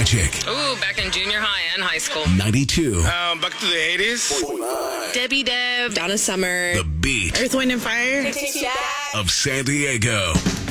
Magic. Ooh, back in junior high and high school. 92. Back to the 80s. Debbie Deb. Donna Summer. The Beat Earth, Wind, and Fire. of San Diego.